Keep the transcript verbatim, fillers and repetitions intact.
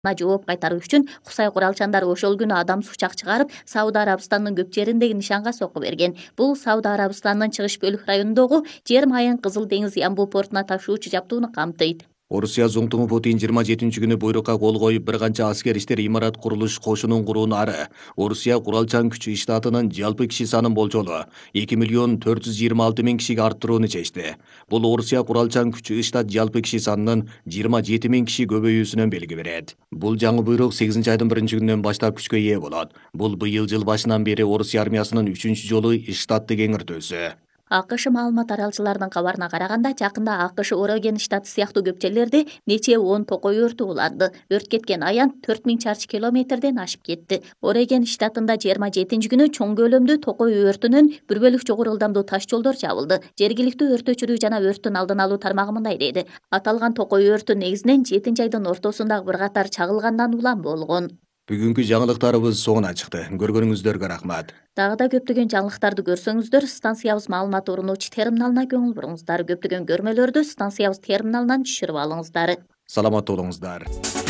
жооп кайтаруу үчүн Кусай куралчандары ошол күнү адам сучак чыгарып, Сауд Арабистанынын көп жериндеги нишанга сокку берген. Бул Сауд Арабистанынын чыгыш бөлүк районундогу жер майын Кызыл деңиз Ямбул портуна ташуучу жабдууну камтыйт. Орусия зуңтуңу Путин жыйырма жетинчи күнү буйрукка кол коюп, бир канча аскер иштер имарат курулуш кошунун курууну ары. Орусия куралчан күчү штатынын жалпы киши санын болжолу эки миллион төрт жүз жыйырма алты миң кишиге арттырууну чечти. Бул Орусия куралчан күчү штат жалпы киши санынын жыйырма жети миң киши көбөйүүсүнөн белги берет. Бул жаңы буйрук сегизинчи айдын биринчи күнүнөн баштап күчкө ээ болот. Бул быйыл жыл башынан бери Орусия армиясынын үчүнчү жолу штатты кеңиртүүсү. АКШ маалымат аралчыларынын кабарына караганда, жакында АКШ Ореген штаты сыяктуу көп жерлерде нече он токой өртү уланды. Өрт кеткен аян төрт миң чарчы километрден ашып кетти. Ореген штатында жыйырма жетинчи күнү чоң көлөмдүү токой өртүнөн бір бөлүк жогору ылдамдуу таш жолдор жабылды. Жергиликтүү өрт өчүрүү жана өрттүн алдын алуу тармагы мындай дейди: аталган токой өртү негизинен жетинчи айдын ортосундагы бир катар чагылгандан улам болгон. Бүгүнкү жаңылыктарыбыз соңуна чыкты. Көргөнүңүздөргө рахмат. Дагы да көптөгөн жаңылыктарды көрсөңүздөр, станциябыз маалымат орунуучу терминалына көңүл буруңуздар. Көптөгөн көрмөлөрдү станциябыз терминалынан түшүрүп алыңыздар. Саламатта болуңуздар.